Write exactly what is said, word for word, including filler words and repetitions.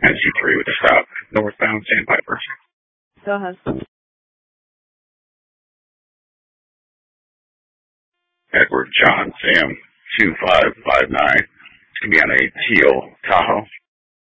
N C three with the stop, northbound Sandpiper. Go ahead. Edward John Sam two five five nine. It's going to be on a teal Tahoe.